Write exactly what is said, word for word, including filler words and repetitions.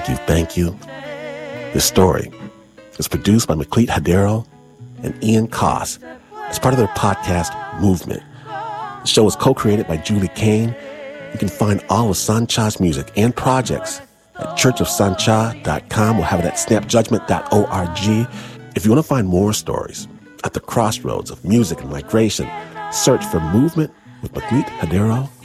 you, thank you. This story is produced by McLeet Hadero and Ian Koss as part of their podcast, Movement. The show is co-created by Julie Kane. You can find all of Sancha's music and projects at church of sancha dot com. We'll have it at snap judgment dot org. If you want to find more stories at the crossroads of music and migration, search for Movement with McLeet Hadero